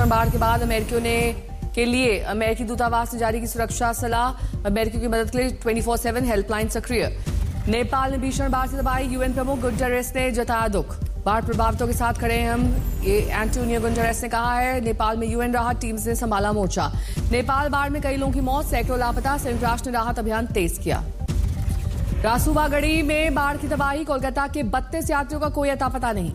भीषण बाढ़ के बाद के लिए अमेरिकी दूतावास ने जारी की सुरक्षा सलाह। अमेरिका की मदद के लिए 24/7 हेल्पलाइन सक्रिय। नेपाल में भीषण बाढ़ से तबाही, यूएन प्रमुख गुटेरेस ने जताया दुख। बाढ़ प्रभावितों के साथ खड़े हैं हम, ये एंटोनियो गुटेरेस ने कहा है। नेपाल में यूएन राहत टीम्स ने संभाला मोर्चा। नेपाल बाढ़ में कई लोगों की मौत, सैकड़ों लापता, संयुक्त राष्ट्र ने राहत अभियान तेज किया। रासूबागढ़ी में बाढ़ की तबाही, कोलकाता के 32 यात्रियों का कोई अता पता नहीं।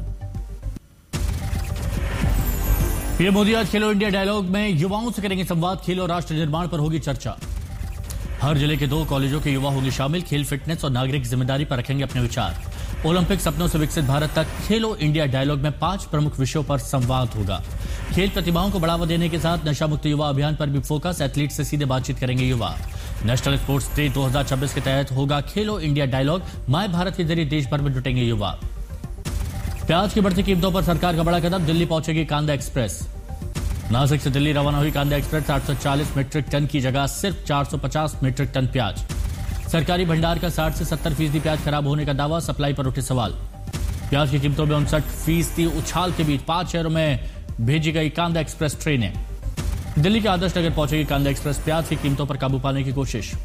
पीएम मोदी आज खेलो इंडिया डायलॉग में युवाओं से करेंगे संवाद। खेल और राष्ट्र निर्माण पर होगी चर्चा। हर जिले के 2 कॉलेजों के युवा होंगे शामिल। खेल, फिटनेस और नागरिक जिम्मेदारी पर रखेंगे अपने विचार। ओलंपिक सपनों से विकसित भारत तक खेलो इंडिया डायलॉग में 5 प्रमुख विषयों पर संवाद होगा। खेल प्रतिभाओं को बढ़ावा देने के साथ नशा मुक्त युवा अभियान पर भी फोकस। एथलीट से सीधे बातचीत करेंगे युवा। नेशनल स्पोर्ट्स डे 2026 के तहत होगा खेलो इंडिया डायलॉग। माय भारत के जरिए देश भर में जुटेंगे युवा। प्याज की बढ़ती कीमतों पर सरकार का बड़ा कदम, दिल्ली पहुंचेगी कांदा एक्सप्रेस। नासिक से दिल्ली रवाना हुई कांदा एक्सप्रेस 840 मीट्रिक टन की जगह सिर्फ 450 मीट्रिक टन प्याज। सरकारी भंडार का 60 से 70% प्याज खराब होने का दावा, सप्लाई पर उठे सवाल। प्याज की कीमतों में 59% उछाल के बीच 5 शहरों में भेजी गई कांदा एक्सप्रेस ट्रेनें। दिल्ली के आदर्श नगर पहुंचेगी कांदा एक्सप्रेस। प्याज की कीमतों पर काबू पाने की कोशिश।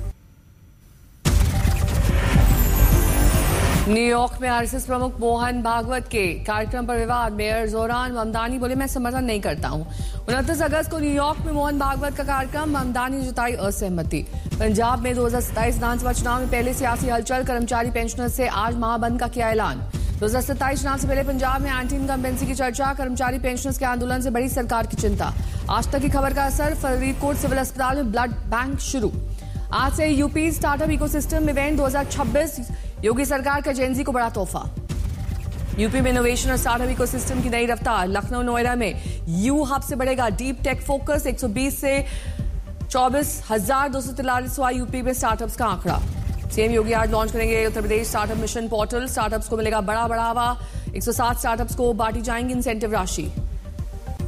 न्यूयॉर्क में आरएसएस प्रमुख मोहन भागवत के कार्यक्रम पर विवाद। मेयर जोरान ममदानी बोले, मैं समर्थन नहीं करता हूं। 29 अगस्त को न्यूयॉर्क में मोहन भागवत का कार्यक्रम, ममदानी ने जताई असहमति। पंजाब में 2027 विधानसभा चुनाव में पहले सियासी हलचल, कर्मचारी पेंशनर्स से आज महाबंद का किया ऐलान। 2027 चुनाव से पहले पंजाब में एंटी इनकम्बेंसी की चर्चा, कर्मचारी पेंशनर्स के आंदोलन से बड़ी सरकार की चिंता। आज तक की खबर का असर, फरीदकोट सिविल अस्पताल में ब्लड बैंक शुरू। आज से यूपी स्टार्टअप इकोसिस्टम इवेंट 2026, योगी सरकार का जेनजी को बड़ा तोहफा। यूपी में इनोवेशन और स्टार्टअप इकोसिस्टम की नई रफ्तार। लखनऊ नोएडा में यू हब से बढ़ेगा डीप टेक फोकस। 120 से 24,243 हुआ यूपी में स्टार्टअप्स का आंकड़ा। सीएम योगी आज लॉन्च करेंगे Uttar Pradesh startup mission portal. Startups को मिलेगा बड़ा बढ़ावा। 107 स्टार्टअप्स को बांटी जाएंगी इंसेंटिव राशि।